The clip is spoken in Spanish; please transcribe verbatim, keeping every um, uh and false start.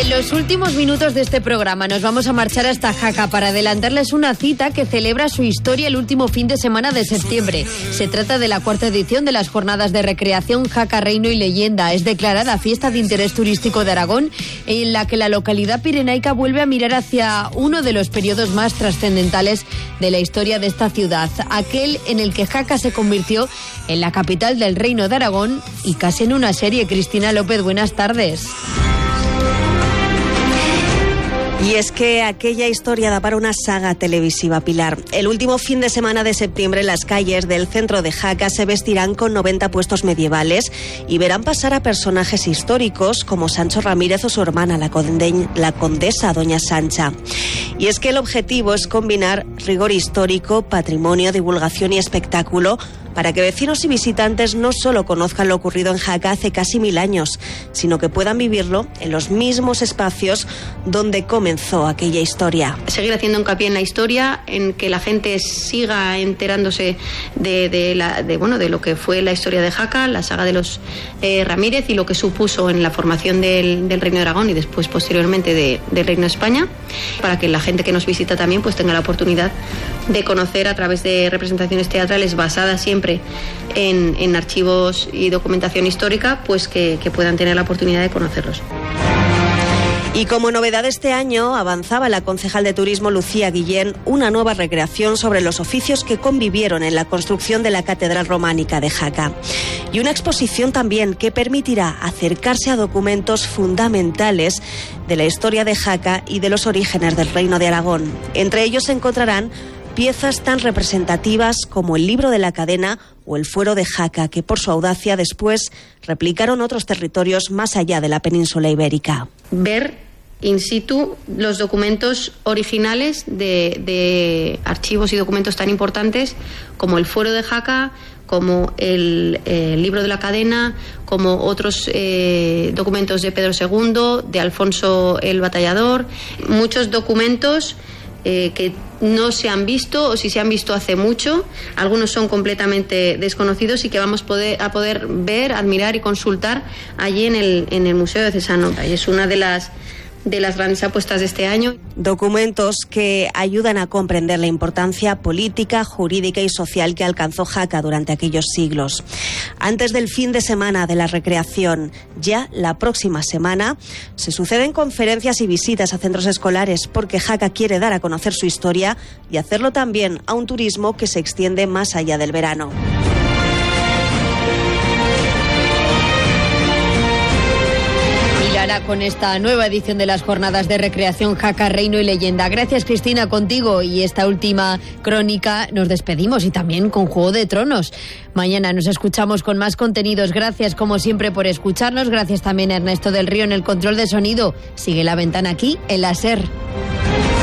En los últimos minutos de este programa nos vamos a marchar hasta Jaca para adelantarles una cita que celebra su historia el último fin de semana de septiembre. Se trata de la cuarta edición de las jornadas de recreación Jaca, Reino y Leyenda. Es declarada fiesta de interés turístico de Aragón, en la que la localidad pirenaica vuelve a mirar hacia uno de los periodos más trascendentales de la historia de esta ciudad, aquel en el que Jaca se convirtió en la capital del Reino de Aragón y casi en una serie. Cristina López, buenas tardes. Y es que aquella historia da para una saga televisiva, Pilar. El último fin de semana de septiembre las calles del centro de Jaca se vestirán con noventa puestos medievales y verán pasar a personajes históricos como Sancho Ramírez o su hermana, la, conde- la condesa Doña Sancha. Y es que el objetivo es combinar rigor histórico, patrimonio, divulgación y espectáculo para que vecinos y visitantes no solo conozcan lo ocurrido en Jaca hace casi mil años, sino que puedan vivirlo en los mismos espacios donde comenzó aquella historia. Seguir haciendo hincapié en la historia, en que la gente siga enterándose de, de, la, de, bueno, de lo que fue la historia de Jaca, la saga de los eh, Ramírez y lo que supuso en la formación del, del Reino de Aragón y después posteriormente de, del Reino de España, para que la gente que nos visita también pues tenga la oportunidad de conocer a través de representaciones teatrales basadas siempre En, en archivos y documentación histórica, pues que, que puedan tener la oportunidad de conocerlos. Y como novedad este año, avanzaba la concejal de Turismo Lucía Guillén una nueva recreación sobre los oficios que convivieron en la construcción de la Catedral Románica de Jaca. Y una exposición también que permitirá acercarse a documentos fundamentales de la historia de Jaca y de los orígenes del Reino de Aragón. Entre ellos se encontrarán piezas tan representativas como el libro de la cadena o el fuero de Jaca, que por su audacia después replicaron otros territorios más allá de la península ibérica. Ver in situ los documentos originales de, de archivos y documentos tan importantes como el fuero de Jaca, como el, eh, el libro de la cadena, como otros eh, documentos de Pedro segundo, de Alfonso el Batallador, muchos documentos Eh, que no se han visto o si se han visto hace mucho, algunos son completamente desconocidos y que vamos poder, a poder ver, admirar y consultar allí en el, en el Museo Diocesano. Y es una de las de las grandes apuestas de este año. Documentos que ayudan a comprender la importancia política, jurídica y social que alcanzó Jaca durante aquellos siglos. Antes del fin de semana de la recreación, ya la próxima semana, se suceden conferencias y visitas a centros escolares porque Jaca quiere dar a conocer su historia y hacerlo también a un turismo que se extiende más allá del verano. Con esta nueva edición de las jornadas de recreación Jaca, Reino y Leyenda. Gracias, Cristina, contigo y esta última crónica nos despedimos y también con Juego de Tronos. Mañana nos escuchamos con más contenidos. Gracias como siempre por escucharnos. Gracias también a Ernesto del Río en el control de sonido. Sigue La Ventana aquí en la SER.